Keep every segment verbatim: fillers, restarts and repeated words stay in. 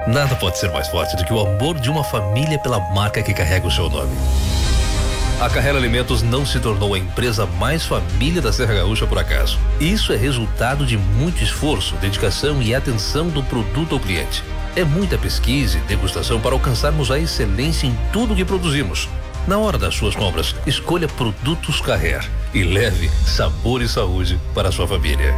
Nada pode ser mais forte do que o amor de uma família pela marca que carrega o seu nome. A Carrera Alimentos não se tornou a empresa mais família da Serra Gaúcha por acaso. Isso é resultado de muito esforço, dedicação e atenção do produto ao cliente. É muita pesquisa e degustação para alcançarmos a excelência em tudo que produzimos. Na hora das suas compras, escolha Produtos Carrer e leve sabor e saúde para a sua família.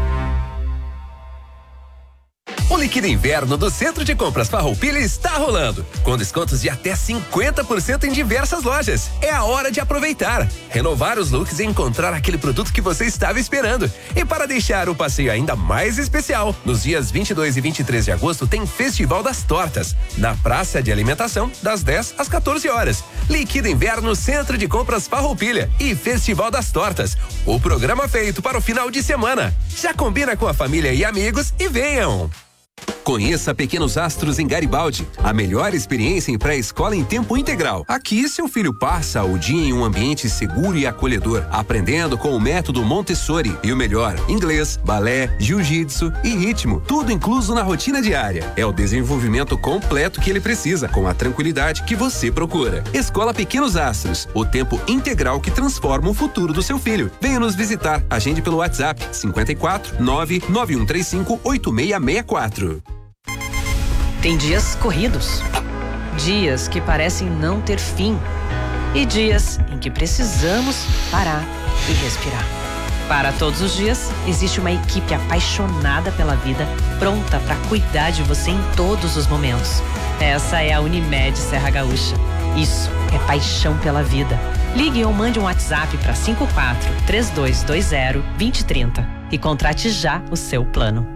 O Liquida Inverno do Centro de Compras Farroupilha está rolando, com descontos de até cinquenta por cento em diversas lojas. É a hora de aproveitar, renovar os looks e encontrar aquele produto que você estava esperando. E para deixar o passeio ainda mais especial, nos dias vinte e dois e vinte e três de agosto tem Festival das Tortas, na Praça de Alimentação, das dez às quatorze horas. Liquida Inverno Centro de Compras Farroupilha e Festival das Tortas, o programa feito para o final de semana. Já combina com a família e amigos e venham! Conheça Pequenos Astros em Garibaldi, a melhor experiência em pré-escola em tempo integral. Aqui, seu filho passa o dia em um ambiente seguro e acolhedor, aprendendo com o método Montessori. E o melhor, inglês, balé, jiu-jitsu e ritmo, tudo incluso na rotina diária. É o desenvolvimento completo que ele precisa, com a tranquilidade que você procura. Escola Pequenos Astros, o tempo integral que transforma o futuro do seu filho. Venha nos visitar, agende pelo WhatsApp cinquenta e quatro, nove nove um três cinco, oito seis seis quatro. Tem dias corridos, dias que parecem não ter fim e dias em que precisamos parar e respirar. Para todos os dias, existe uma equipe apaixonada pela vida, pronta para cuidar de você em todos os momentos. Essa é a Unimed Serra Gaúcha. Isso é paixão pela vida. Ligue ou mande um WhatsApp para cinco quatro, três dois dois zero, dois zero três zero e contrate já o seu plano.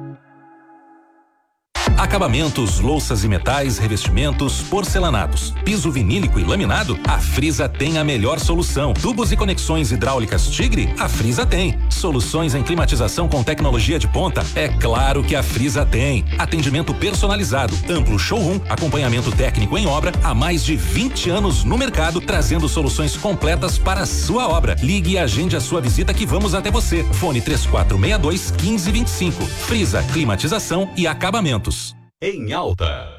Acabamentos, louças e metais, revestimentos, porcelanatos, piso vinílico e laminado, a Frisa tem a melhor solução. Tubos e conexões hidráulicas Tigre, a Frisa tem. Soluções em climatização com tecnologia de ponta, é claro que a Frisa tem. Atendimento personalizado, amplo showroom, acompanhamento técnico em obra, há mais de vinte anos no mercado, trazendo soluções completas para a sua obra. Ligue e agende a sua visita que vamos até você. Fone três quatro seis dois, um cinco dois cinco. Frisa, climatização e acabamentos. Em Alta.